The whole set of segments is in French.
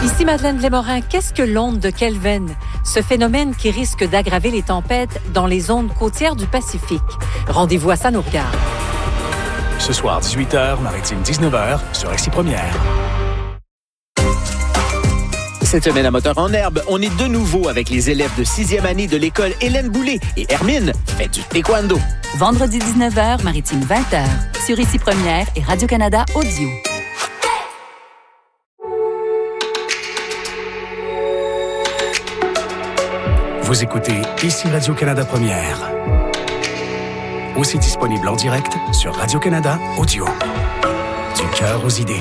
Ici Madeleine Lémorin, qu'est-ce que l'onde de Kelvin? Ce phénomène qui risque d'aggraver les tempêtes dans les zones côtières du Pacifique. Rendez-vous à ça nous regarde. Ce soir, 18h, Maritime 19h, sur Récit Première. Cette semaine à Moteur en herbe, on est de nouveau avec les élèves de 6e année de l'école Hélène Boulay et Hermine fait du taekwondo. Vendredi 19h, Maritime 20h, sur Récit Première et Radio-Canada Audio. Vous écoutez ici Radio-Canada Première. Aussi disponible en direct sur Radio-Canada Audio. Du cœur aux idées.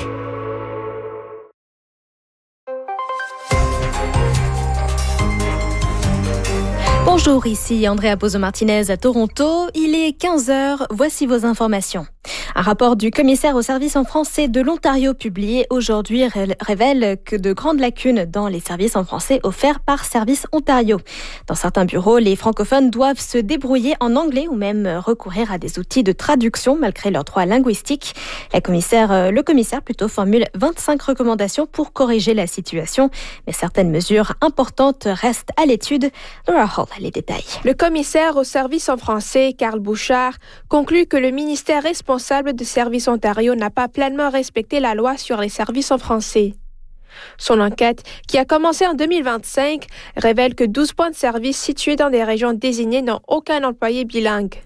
Bonjour, ici Andrea Bozo-Martinez à Toronto. Il est 15h, voici vos informations. Un rapport du commissaire au service en français de l'Ontario publié aujourd'hui révèle que de grandes lacunes dans les services en français offerts par Service Ontario. Dans certains bureaux, les francophones doivent se débrouiller en anglais ou même recourir à des outils de traduction malgré leurs droits linguistiques. Le commissaire formule 25 recommandations pour corriger la situation, mais certaines mesures importantes restent à l'étude. Laura Hall, les détails. Le commissaire au service en français, Carl Bouchard, conclut que le ministère responsable de Service Ontario n'a pas pleinement respecté la loi sur les services en français. Son enquête, qui a commencé en 2025, révèle que 12 points de service situés dans des régions désignées n'ont aucun employé bilingue.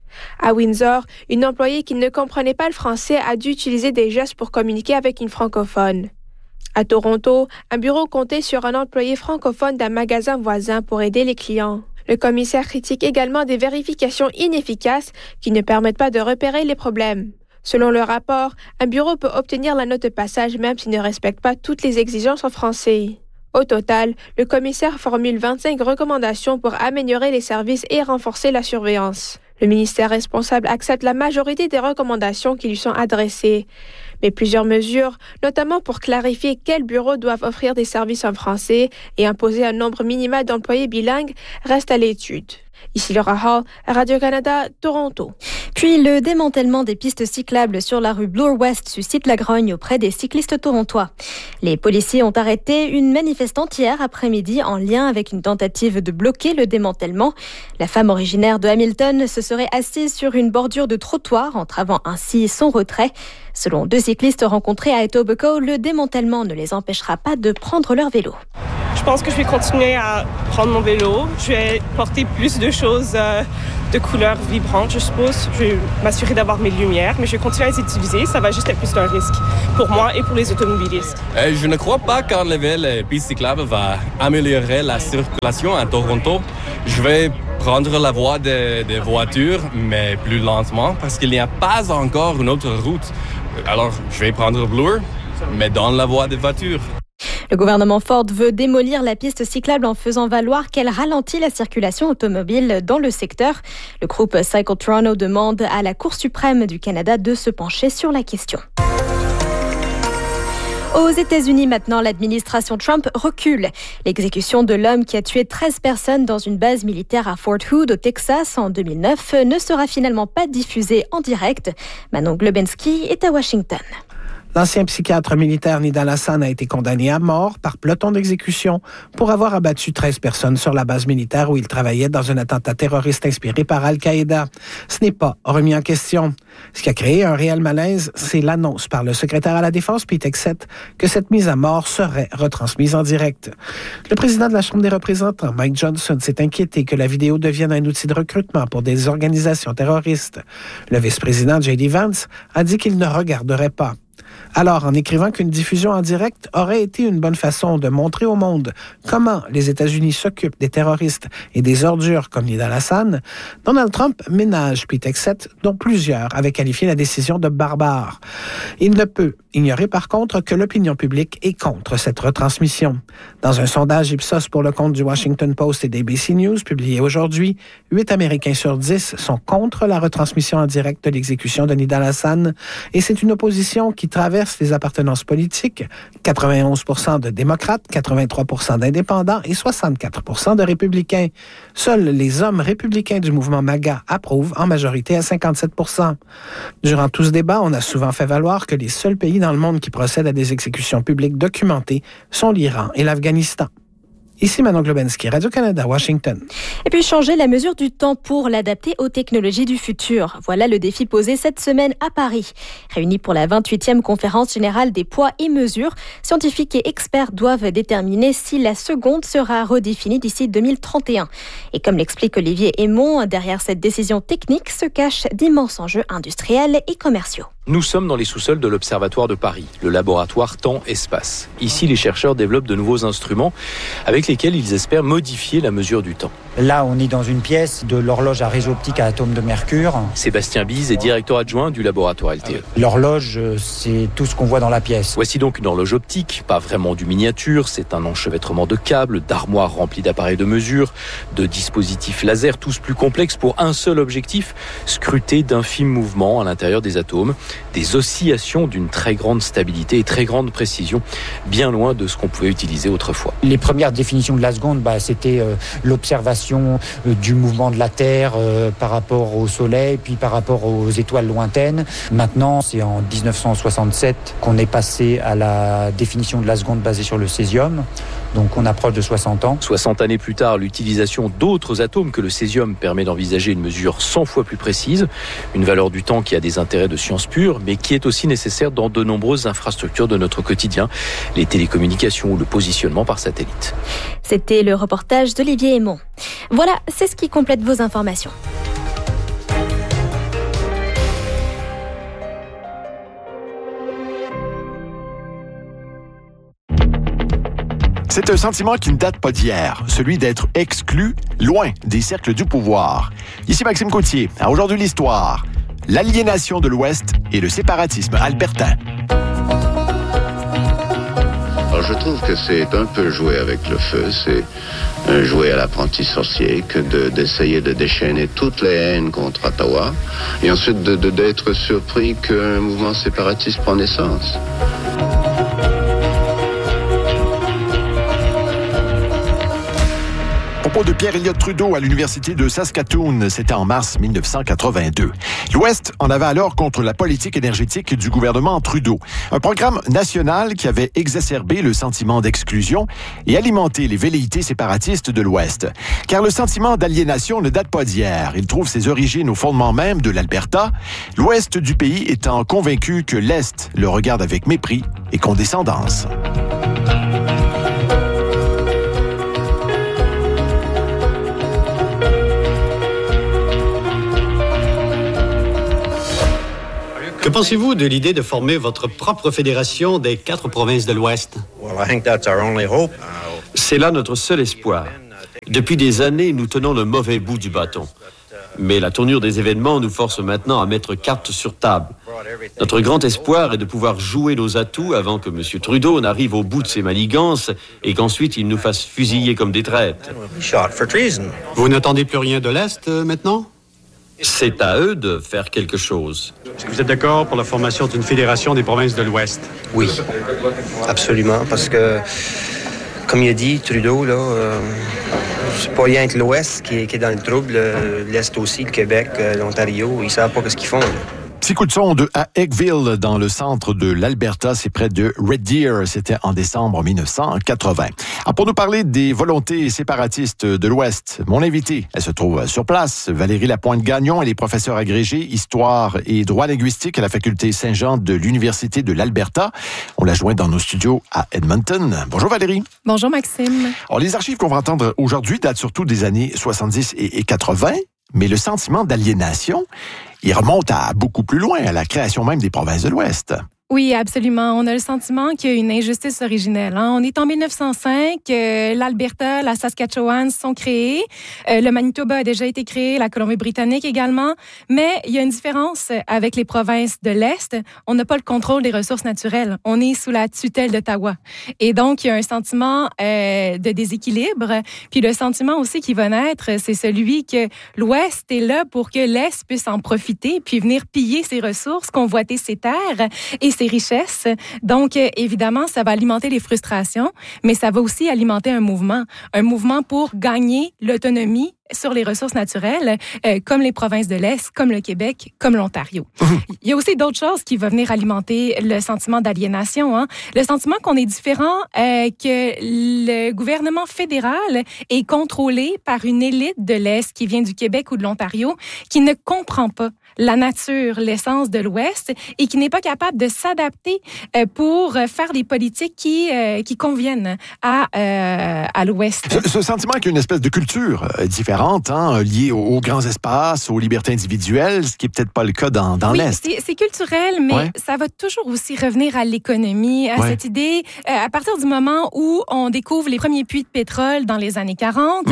À Windsor, une employée qui ne comprenait pas le français a dû utiliser des gestes pour communiquer avec une francophone. À Toronto, un bureau comptait sur un employé francophone d'un magasin voisin pour aider les clients. Le commissaire critique également des vérifications inefficaces qui ne permettent pas de repérer les problèmes. Selon le rapport, un bureau peut obtenir la note de passage même s'il ne respecte pas toutes les exigences en français. Au total, le commissaire formule 25 recommandations pour améliorer les services et renforcer la surveillance. Le ministère responsable accepte la majorité des recommandations qui lui sont adressées. Mais plusieurs mesures, notamment pour clarifier quels bureaux doivent offrir des services en français et imposer un nombre minimal d'employés bilingues, restent à l'étude. Ici Laura Hall, Radio-Canada, Toronto. Puis le démantèlement des pistes cyclables sur la rue Bloor-West suscite la grogne auprès des cyclistes torontois. Les policiers ont arrêté une manifestante hier après-midi en lien avec une tentative de bloquer le démantèlement. La femme originaire de Hamilton se serait assise sur une bordure de trottoir, entravant ainsi son retrait. Selon deux cyclistes rencontrés à Etobicoke, le démantèlement ne les empêchera pas de prendre leur vélo. Je pense que je vais continuer à prendre mon vélo. Je vais porter plus de choses de couleurs vibrantes, je suppose. Je vais m'assurer d'avoir mes lumières, mais je vais continuer à les utiliser. Ça va juste être plus d'un risque pour moi et pour les automobilistes. Je ne crois pas qu'enlever les pistes cyclables va améliorer la circulation à Toronto. Je vais prendre la voie des voitures, mais plus lentement, parce qu'il n'y a pas encore une autre route. Alors, je vais prendre Bloor, mais dans la voie des voitures. Le gouvernement Ford veut démolir la piste cyclable en faisant valoir qu'elle ralentit la circulation automobile dans le secteur. Le groupe Cycle Toronto demande à la Cour suprême du Canada de se pencher sur la question. Aux États-Unis, maintenant, l'administration Trump recule. L'exécution de l'homme qui a tué 13 personnes dans une base militaire à Fort Hood, au Texas, en 2009, ne sera finalement pas diffusée en direct. Manon Globensky est à Washington. L'ancien psychiatre militaire Nidal Hasan a été condamné à mort par peloton d'exécution pour avoir abattu 13 personnes sur la base militaire où il travaillait dans un attentat terroriste inspiré par Al-Qaïda. Ce n'est pas remis en question. Ce qui a créé un réel malaise, c'est l'annonce par le secrétaire à la Défense, Pete Hegseth, que cette mise à mort serait retransmise en direct. Le président de la Chambre des représentants, Mike Johnson, s'est inquiété que la vidéo devienne un outil de recrutement pour des organisations terroristes. Le vice-président J.D. Vance a dit qu'il ne regarderait pas. Alors, en écrivant qu'une diffusion en direct aurait été une bonne façon de montrer au monde comment les États-Unis s'occupent des terroristes et des ordures comme Nidal Hasan, Donald Trump ménage Pete Hegseth, dont plusieurs avaient qualifié la décision de barbare. Il ne peut ignorer par contre que l'opinion publique est contre cette retransmission. Dans un sondage Ipsos pour le compte du Washington Post et d'ABC News publié aujourd'hui, 8 Américains sur 10 sont contre la retransmission en direct de l'exécution de Nidal Hasan et c'est une opposition qui travaille traverse les appartenances politiques, 91 % de démocrates, 83 % d'indépendants et 64 % de républicains. Seuls les hommes républicains du mouvement MAGA approuvent en majorité à 57 %. Durant tout ce débat, on a souvent fait valoir que les seuls pays dans le monde qui procèdent à des exécutions publiques documentées sont l'Iran et l'Afghanistan. Ici Manon Globensky, Radio-Canada, Washington. Et puis changer la mesure du temps pour l'adapter aux technologies du futur. Voilà le défi posé cette semaine à Paris. Réunis pour la 28e conférence générale des poids et mesures, scientifiques et experts doivent déterminer si la seconde sera redéfinie d'ici 2031. Et comme l'explique Olivier Aymon, derrière cette décision technique se cachent d'immenses enjeux industriels et commerciaux. Nous sommes dans les sous-sols de l'Observatoire de Paris, le laboratoire Temps-Espace. Ici, les chercheurs développent de nouveaux instruments avec lesquels ils espèrent modifier la mesure du temps. Là, on est dans une pièce de l'horloge à réseau optique à atomes de mercure. Sébastien Bise est directeur adjoint du laboratoire LTE. L'horloge, c'est tout ce qu'on voit dans la pièce. Voici donc une horloge optique, pas vraiment du miniature, c'est un enchevêtrement de câbles, d'armoires remplies d'appareils de mesure, de dispositifs laser, tous plus complexes pour un seul objectif, scruter d'infimes mouvements à l'intérieur des atomes, des oscillations d'une très grande stabilité et très grande précision, bien loin de ce qu'on pouvait utiliser autrefois. Les premières définitions de la seconde, c'était l'observation du mouvement de la Terre par rapport au Soleil, puis par rapport aux étoiles lointaines. Maintenant, c'est en 1967 qu'on est passé à la définition de la seconde basée sur le césium. Donc on approche de 60 ans. 60 années plus tard, l'utilisation d'autres atomes que le césium permet d'envisager une mesure 100 fois plus précise, une valeur du temps qui a des intérêts de science pure, mais qui est aussi nécessaire dans de nombreuses infrastructures de notre quotidien, les télécommunications ou le positionnement par satellite. C'était le reportage d'Olivier Aymon. Voilà, c'est ce qui complète vos informations. C'est un sentiment qui ne date pas d'hier, celui d'être exclu, loin des cercles du pouvoir. Ici Maxime Coutier. À Aujourd'hui l'histoire, l'aliénation de l'Ouest et le séparatisme albertain. Alors je trouve que c'est un peu jouer avec le feu, c'est un jouer à l'apprenti sorcier que d'essayer de déchaîner toutes les haines contre Ottawa et ensuite d'être surpris qu'un mouvement séparatiste prend naissance. Propos de Pierre Elliott Trudeau à l'Université de Saskatoon, c'était en mars 1982. L'Ouest en avait alors contre la politique énergétique du gouvernement Trudeau. Un programme national qui avait exacerbé le sentiment d'exclusion et alimenté les velléités séparatistes de l'Ouest. Car le sentiment d'aliénation ne date pas d'hier. Il trouve ses origines au fondement même de l'Alberta, l'Ouest du pays étant convaincu que l'Est le regarde avec mépris et condescendance. Que pensez-vous de l'idée de former votre propre fédération des 4 provinces de l'Ouest? C'est là notre seul espoir. Depuis des années, nous tenons le mauvais bout du bâton. Mais la tournure des événements nous force maintenant à mettre carte sur table. Notre grand espoir est de pouvoir jouer nos atouts avant que M. Trudeau n'arrive au bout de ses manigances et qu'ensuite il nous fasse fusiller comme des traîtres. Vous n'attendez plus rien de l'Est maintenant? C'est à eux de faire quelque chose. Est-ce que vous êtes d'accord pour la formation d'une fédération des provinces de l'Ouest? Oui, absolument, parce que, comme il a dit, Trudeau, c'est pas rien que l'Ouest qui est dans le trouble, l'Est aussi, le Québec, l'Ontario, ils savent pas ce qu'ils font. Petit coup de sonde à Eckville, dans le centre de l'Alberta, c'est près de Red Deer. C'était en décembre 1980. Alors pour nous parler des volontés séparatistes de l'Ouest, mon invité, elle se trouve sur place, Valérie Lapointe-Gagnon. Elle est professeure agrégée, histoire et droit linguistique à la faculté Saint-Jean de l'Université de l'Alberta. On l'a joint dans nos studios à Edmonton. Bonjour Valérie. Bonjour Maxime. Alors les archives qu'on va entendre aujourd'hui datent surtout des années 70 et 80, mais le sentiment d'aliénation, il remonte à beaucoup plus loin, à la création même des provinces de l'Ouest. Oui, absolument. On a le sentiment qu'il y a une injustice originelle. On est en 1905, l'Alberta, la Saskatchewan sont créés, le Manitoba a déjà été créé, la Colombie-Britannique également, mais il y a une différence avec les provinces de l'Est. On n'a pas le contrôle des ressources naturelles. On est sous la tutelle d'Ottawa. Et donc, il y a un sentiment de déséquilibre. Puis le sentiment aussi qui va naître, c'est celui que l'Ouest est là pour que l'Est puisse en profiter, puis venir piller ses ressources, convoiter ses terres. Et ces richesses. Donc, évidemment, ça va alimenter les frustrations, mais ça va aussi alimenter un mouvement pour gagner l'autonomie sur les ressources naturelles, comme les provinces de l'Est, comme le Québec, comme l'Ontario. Il y a aussi d'autres choses qui vont venir alimenter le sentiment d'aliénation. Hein? Le sentiment qu'on est différent, que le gouvernement fédéral est contrôlé par une élite de l'Est qui vient du Québec ou de l'Ontario, qui ne comprend pas la nature, l'essence de l'Ouest et qui n'est pas capable de s'adapter pour faire des politiques qui conviennent à l'Ouest. Ce sentiment qu'il y a une espèce de culture différente, liée aux grands espaces, aux libertés individuelles, ce qui n'est peut-être pas le cas dans l'Est. C'est culturel, mais ça va toujours aussi revenir à l'économie, à cette idée, à partir du moment où on découvre les premiers puits de pétrole dans les années 40,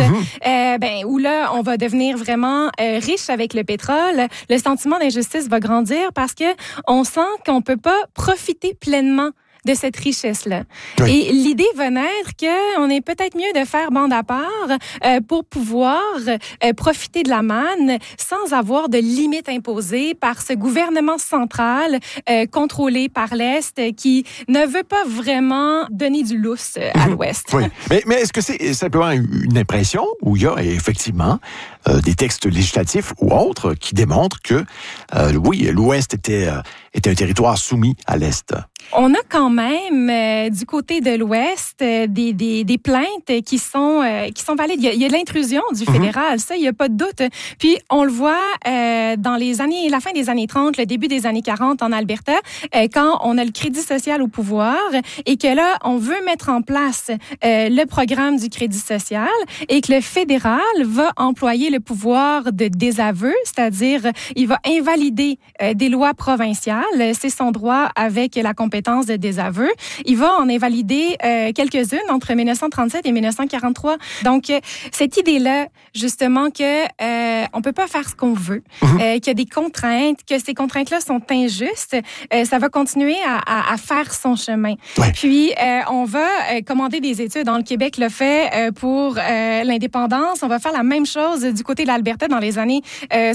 où là, on va devenir vraiment riche avec le pétrole, le sentiment d'injustice va grandir parce que on sent qu'on peut pas profiter pleinement de cette richesse-là. Oui. Et l'idée va naître qu'on est peut-être mieux de faire bande à part pour pouvoir profiter de la manne sans avoir de limites imposées par ce gouvernement central contrôlé par l'Est qui ne veut pas vraiment donner du lousse à l'Ouest. Oui. Mais est-ce que c'est simplement une impression où il y a effectivement des textes législatifs ou autres qui démontrent que, l'Ouest était un territoire soumis à l'Est? On a quand même, du côté de l'Ouest, des plaintes qui sont valides. Il y a de l'intrusion du fédéral, ça, il n'y a pas de doute. Puis, on le voit dans la fin des années 30, le début des années 40 en Alberta, quand on a le crédit social au pouvoir et que là, on veut mettre en place le programme du crédit social et que le fédéral va employer le pouvoir de désaveu, c'est-à-dire, il va invalider des lois provinciales. C'est son droit avec la compétence de désaveu. Il va en invalider quelques-unes entre 1937 et 1943. Donc, cette idée-là, justement, que on peut pas faire ce qu'on veut, qu'il y a des contraintes, que ces contraintes-là sont injustes, ça va continuer à faire son chemin. Ouais. Puis, on va commander des études. Dans le Québec le fait pour l'indépendance. On va faire la même chose du côté de l'Alberta dans les années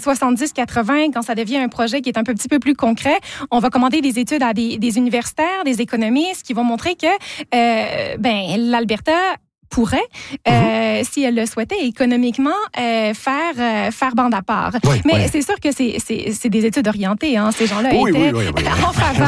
70-80, quand ça devient un projet qui est un petit peu plus concret. On va commander des études à des universitaires, des économistes qui vont montrer que l'Alberta pourrait, si elle le souhaitait, économiquement, faire bande à part. Oui, mais c'est sûr que c'est des études orientées. Hein. Ces gens-là étaient en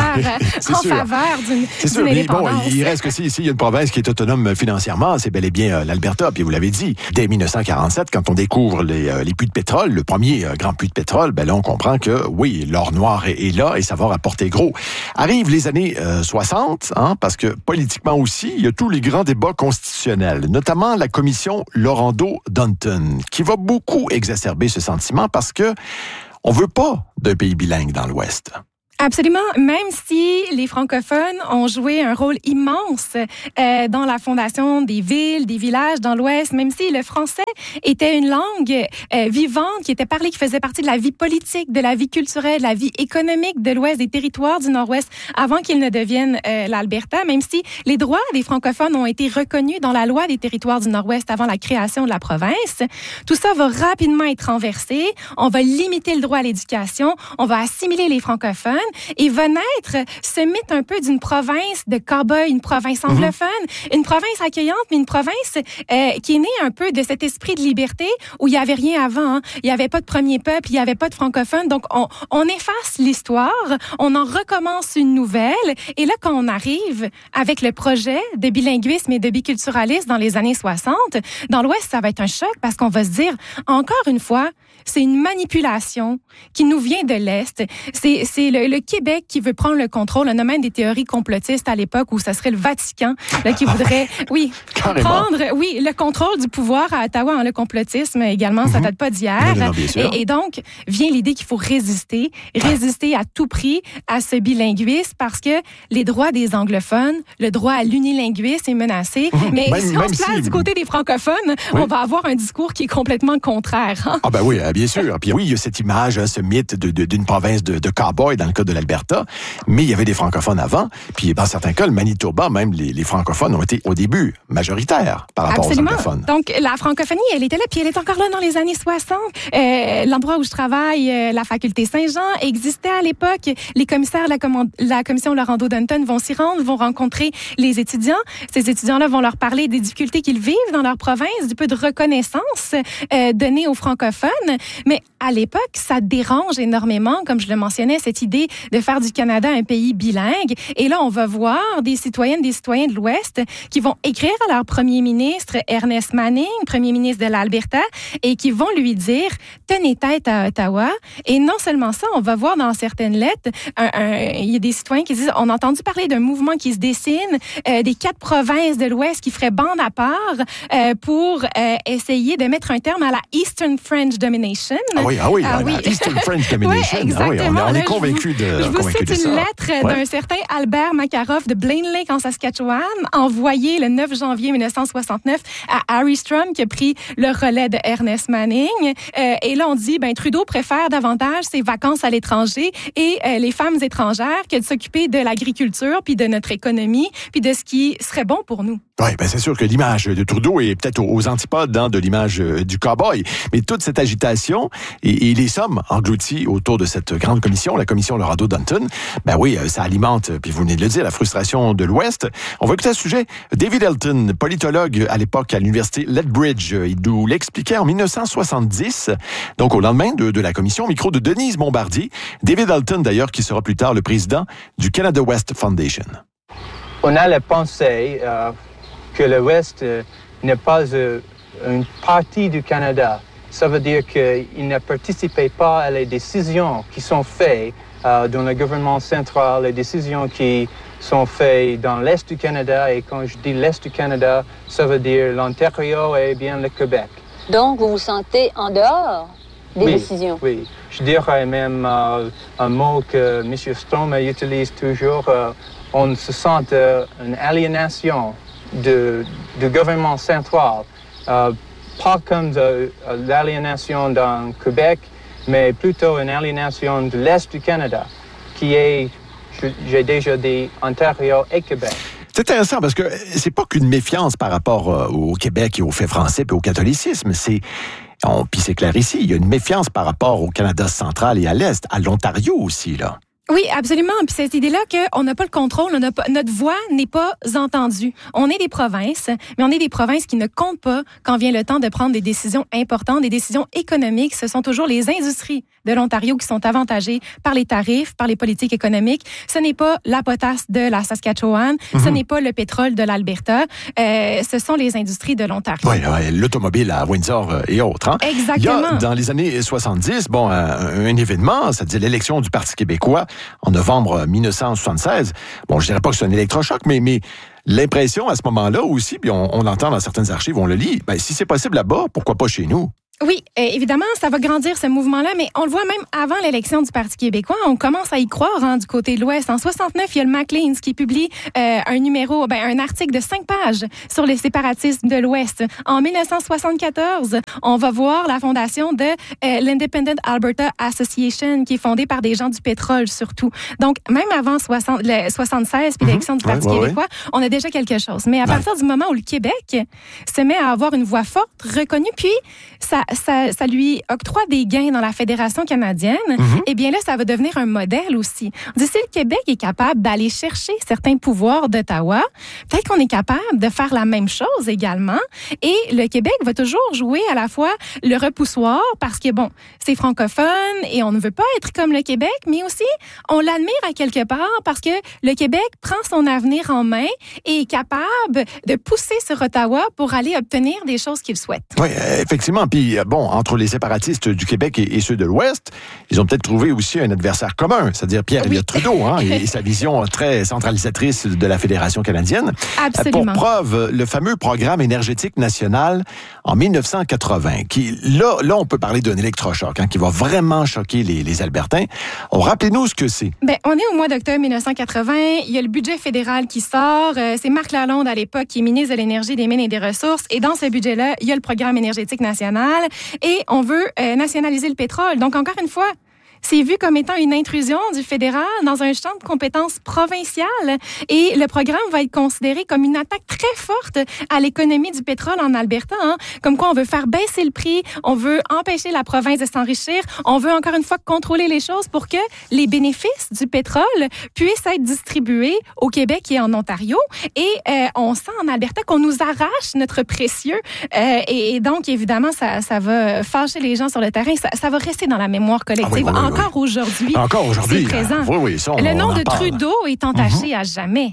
faveur d'une indépendance. Bon, il reste que s'il y a une province qui est autonome financièrement, c'est bel et bien l'Alberta. Puis vous l'avez dit, dès 1947, quand on découvre les puits de pétrole, le premier grand puits de pétrole, là, on comprend que, oui, l'or noir est là et ça va rapporter gros. Arrivent les années 60, parce que politiquement aussi, il y a tous les grands débats constitutionnels, notamment la commission Lorando-Dunton, qui va beaucoup exacerber ce sentiment parce que on veut pas d'un pays bilingue dans l'Ouest. Absolument. Même si les francophones ont joué un rôle immense dans la fondation des villes, des villages dans l'Ouest, même si le français était une langue vivante, qui était parlée, qui faisait partie de la vie politique, de la vie culturelle, de la vie économique de l'Ouest, des territoires du Nord-Ouest, avant qu'ils ne deviennent l'Alberta, même si les droits des francophones ont été reconnus dans la loi des territoires du Nord-Ouest avant la création de la province, tout ça va rapidement être renversé. On va limiter le droit à l'éducation, on va assimiler les francophones, et va naître ce mythe un peu d'une province de cow-boys, une province anglophone, une province accueillante, mais une province qui est née un peu de cet esprit de liberté où il n'y avait rien avant. Hein. Il n'y avait pas de premier peuple, il n'y avait pas de francophones. Donc, on efface l'histoire, on en recommence une nouvelle. Et là, quand on arrive avec le projet de bilinguisme et de biculturalisme dans les années 60, dans l'Ouest, ça va être un choc parce qu'on va se dire, encore une fois, c'est une manipulation qui nous vient de l'Est. C'est le Québec qui veut prendre le contrôle. On a même des théories complotistes à l'époque où ça serait le Vatican là, qui voudrait, prendre le contrôle du pouvoir à Ottawa. Le complotisme également, ça date pas d'hier. Et donc, vient l'idée qu'il faut résister à tout prix à ce bilinguisme parce que les droits des anglophones, le droit à l'unilinguisme est menacé. Mais si on se place du côté des francophones, on va avoir un discours qui est complètement contraire. Hein? Ah ben oui, bien sûr. Puis oui, il y a cette image, ce mythe d'une province de cow-boys dans le cas de l'Alberta, mais il y avait des francophones avant, puis dans certains cas, le Manitoba, même les francophones ont été au début majoritaires par rapport aux anglophones. Donc, la francophonie, elle était là, puis elle est encore là dans les années 60. L'endroit où je travaille, la faculté Saint-Jean, existait à l'époque. Les commissaires de la commission Laurando-Dunton vont s'y rendre, vont rencontrer les étudiants. Ces étudiants-là vont leur parler des difficultés qu'ils vivent dans leur province, du peu de reconnaissance donnée aux francophones. Mais à l'époque, ça dérange énormément, comme je le mentionnais, cette idée de faire du Canada un pays bilingue. Et là, on va voir des citoyennes, des citoyens de l'Ouest qui vont écrire à leur premier ministre, Ernest Manning, premier ministre de l'Alberta, et qui vont lui dire « Tenez tête à Ottawa ». Et non seulement ça, on va voir dans certaines lettres, il y a des citoyens qui disent « On a entendu parler d'un mouvement qui se dessine, des 4 provinces de l'Ouest qui feraient bande à part pour essayer de mettre un terme à la Eastern French Domination. » Ah oui, la Eastern French Domination. Oui, exactement. On est convaincus de ça. Je vous cite une lettre d'un certain Albert Makaroff de Blaine Lake en Saskatchewan, envoyée le 9 janvier 1969 à Harry Strum, qui a pris le relais de Ernest Manning. Et là, on dit, Trudeau préfère davantage ses vacances à l'étranger et les femmes étrangères que de s'occuper de l'agriculture, puis de notre économie, puis de ce qui serait bon pour nous. Oui, c'est sûr que l'image de Trudeau est peut-être aux antipodes de l'image du cow-boy. Mais toute cette agitation et les sommes englouties autour de cette grande commission, la commission Laurando-Dunton, ça alimente, puis vous venez de le dire, la frustration de l'Ouest. On va écouter à ce sujet David Elton, politologue à l'époque à l'université Lethbridge. Il nous l'expliquait en 1970, donc au lendemain de la commission, au micro de Denise Bombardier. David Elton, d'ailleurs, qui sera plus tard le président du Canada West Foundation. On a la pensée que l'Ouest n'est pas une partie du Canada. Ça veut dire qu'il ne participait pas à les décisions qui sont faites dans le gouvernement central, les décisions qui sont faites dans l'Est du Canada. Et quand je dis l'Est du Canada, ça veut dire l'Ontario et bien le Québec. Donc, vous vous sentez en dehors des décisions? Oui, je dirais même un mot que M. Strom utilise toujours. On se sent une aliénation du gouvernement central. Pas comme l'aliénation dans Québec, mais plutôt une aliénation de l'Est du Canada, qui est, j'ai déjà dit, Ontario et Québec. C'est intéressant parce que c'est pas qu'une méfiance par rapport au Québec et aux faits français et au catholicisme, puis c'est clair ici, il y a une méfiance par rapport au Canada central et à l'Est, à l'Ontario aussi, là. Oui, absolument. Puis cette idée-là qu'on n'a pas le contrôle, notre voix n'est pas entendue. On est des provinces, mais on est des provinces qui ne comptent pas quand vient le temps de prendre des décisions importantes, des décisions économiques. Ce sont toujours les industries de l'Ontario qui sont avantagées par les tarifs, par les politiques économiques. Ce n'est pas la potasse de la Saskatchewan, ce n'est pas le pétrole de l'Alberta. Ce sont les industries de l'Ontario. Oui, l'automobile à Windsor et autres. Hein? Exactement. Il y a, dans les années 70, un événement, c'est-à-dire l'élection du Parti québécois en novembre 1976. Bon, je dirais pas que c'est un électrochoc, mais l'impression à ce moment-là aussi, puis on l'entend dans certaines archives, on le lit, si c'est possible là-bas, pourquoi pas chez nous? Oui, évidemment, ça va grandir ce mouvement-là, mais on le voit même avant l'élection du Parti québécois. On commence à y croire du côté de l'Ouest. En 69, il y a le Maclean's qui publie un article de 5 pages sur les séparatismes de l'Ouest. En 1974, on va voir la fondation de l'Independent Alberta Association, qui est fondée par des gens du pétrole surtout. Donc, même avant 76 puis l'élection du Parti québécois, on a déjà quelque chose. Mais à partir du moment où le Québec se met à avoir une voix forte, reconnue, puis ça lui octroie des gains dans la Fédération canadienne, eh bien là, ça va devenir un modèle aussi. On dit, si le Québec est capable d'aller chercher certains pouvoirs d'Ottawa, peut-être qu'on est capable de faire la même chose également. Et le Québec va toujours jouer à la fois le repoussoir, parce que, c'est francophone et on ne veut pas être comme le Québec, mais aussi, on l'admire à quelque part parce que le Québec prend son avenir en main et est capable de pousser sur Ottawa pour aller obtenir des choses qu'il souhaite. Oui, effectivement. Puis, entre les séparatistes du Québec et ceux de l'Ouest, ils ont peut-être trouvé aussi un adversaire commun, c'est-à-dire Pierre Elliott Trudeau, et sa vision très centralisatrice de la Fédération canadienne. Absolument. Pour preuve, le fameux programme énergétique national en 1980, qui, là, on peut parler d'un électrochoc, qui va vraiment choquer les Albertains. Rappelez-nous ce que c'est. On est au mois d'octobre 1980. Il y a le budget fédéral qui sort. C'est Marc Lalonde, à l'époque, qui est ministre de l'Énergie, des Mines et des Ressources. Et dans ce budget-là, il y a le programme énergétique national. Et on veut nationaliser le pétrole. Donc, encore une fois, c'est vu comme étant une intrusion du fédéral dans un champ de compétences provinciales et le programme va être considéré comme une attaque très forte à l'économie du pétrole en Alberta, hein. Comme quoi on veut faire baisser le prix, on veut empêcher la province de s'enrichir, on veut encore une fois contrôler les choses pour que les bénéfices du pétrole puissent être distribués au Québec et en Ontario. Et on sent en Alberta qu'on nous arrache notre précieux. Et donc, évidemment, ça va fâcher les gens sur le terrain. Ça va rester dans la mémoire collective. Encore aujourd'hui. Encore aujourd'hui. C'est présent. Oui, ça, le nom de Trudeau est entaché à jamais.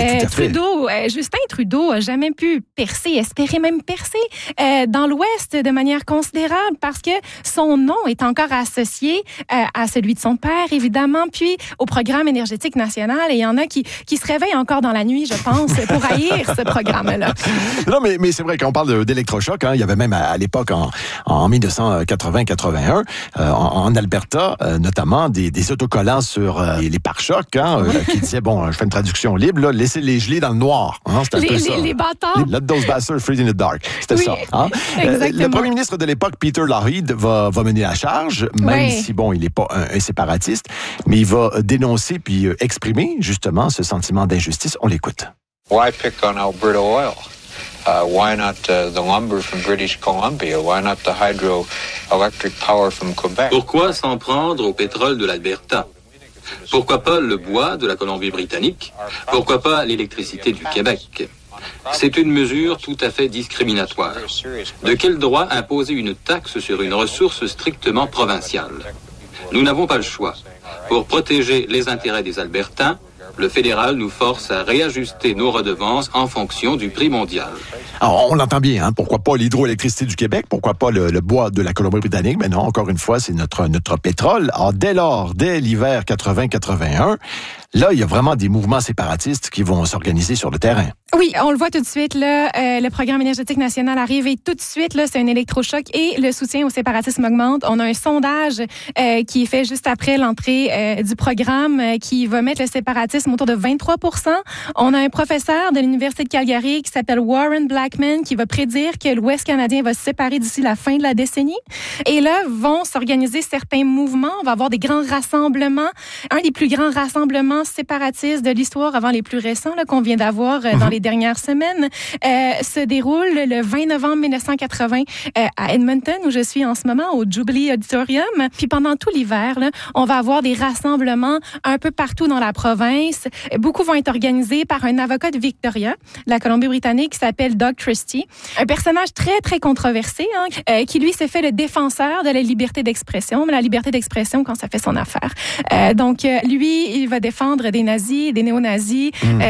Justin Trudeau a jamais pu percer, espérer même percer dans l'Ouest de manière considérable parce que son nom est encore associé à celui de son père, évidemment, puis au programme énergétique national. Et il y en a qui se réveillent encore dans la nuit, je pense, pour haïr ce programme-là. Non, mais c'est vrai qu'on parle d'électrochoc. Hein, il y avait même à l'époque, en 1980-81, en Alberta, notamment, des autocollants sur les pare-chocs qui disaient, bon, je fais une traduction libre, là, laissez les geler dans le noir. Hein, c'était un peu ça. Les bâtards. Let those bastards freeze in the dark. C'était ça. Hein? Le premier ministre de l'époque, Peter Lougheed, va mener la charge, même si, bon, il n'est pas un séparatiste, mais il va dénoncer puis exprimer, justement, ce sentiment d'injustice. On l'écoute. Why pick on Alberta oil? Why not the lumber from British Columbia? Why not the hydroelectric power from Quebec? Pourquoi s'en prendre au pétrole de l'Alberta? Pourquoi pas le bois de la Colombie-Britannique? Pourquoi pas l'électricité du Québec? C'est une mesure tout à fait discriminatoire. De quel droit imposer une taxe sur une ressource strictement provinciale? Nous n'avons pas le choix. Pour protéger les intérêts des Albertains, le fédéral nous force à réajuster nos redevances en fonction du prix mondial. Alors, on l'entend bien, hein? Pourquoi pas l'hydroélectricité du Québec? Pourquoi pas le bois de la Colombie-Britannique? Mais non, encore une fois, c'est notre pétrole. Alors, dès l'hiver 80-81, là, il y a vraiment des mouvements séparatistes qui vont s'organiser sur le terrain. Oui, on le voit tout de suite, là. Le programme énergétique national arrive et tout de suite, là, c'est un électrochoc et le soutien au séparatisme augmente. On a un sondage qui est fait juste après l'entrée du programme qui va mettre le séparatisme autour de 23%. On a un professeur de l'Université de Calgary qui s'appelle Warren Blackman qui va prédire que l'Ouest canadien va se séparer d'ici la fin de la décennie. Et là, vont s'organiser certains mouvements. On va avoir des grands rassemblements. Un des plus grands rassemblements séparatistes de l'histoire avant les plus récents là, qu'on vient d'avoir dans les dernières semaines se déroule le 20 novembre 1980 à Edmonton, où je suis en ce moment, au Jubilee Auditorium. Puis pendant tout l'hiver, là, on va avoir des rassemblements un peu partout dans la province. Beaucoup vont être organisés par un avocat de Victoria, de la Colombie-Britannique, qui s'appelle Doug Christie. Un personnage très, très controversé, qui lui s'est fait le défenseur de la liberté d'expression, mais la liberté d'expression quand ça fait son affaire. Donc, lui, il va défendre des nazis, des néo-nazis,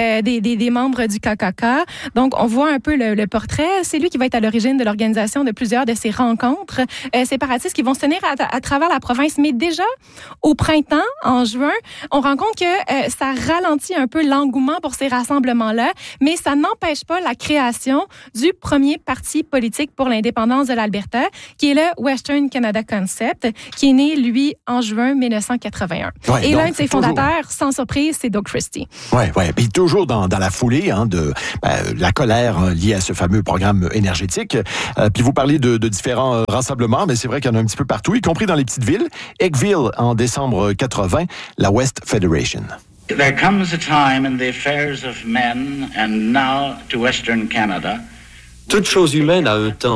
des membres du KKK. Donc, on voit un peu le portrait. C'est lui qui va être à l'origine de l'organisation de plusieurs de ces rencontres séparatistes qui vont se tenir à travers la province. Mais déjà, au printemps, en juin, on rencontre que ça ralentit un peu l'engouement pour ces rassemblements-là, mais ça n'empêche pas la création du premier parti politique pour l'indépendance de l'Alberta, qui est le Western Canada Concept, qui est né, lui, en juin 1981. Ouais, et l'un de ses fondateurs, sans surprise, c'est Doug Christie. Oui. Puis toujours dans la foulée de la colère liée à ce fameux programme énergétique. Puis vous parlez de différents rassemblements, mais c'est vrai qu'il y en a un petit peu partout, y compris dans les petites villes. Eckville, en décembre 80, la West Federation. There comes a time in the affairs of men and now to Western Canada. Toute chose humaine a un temps.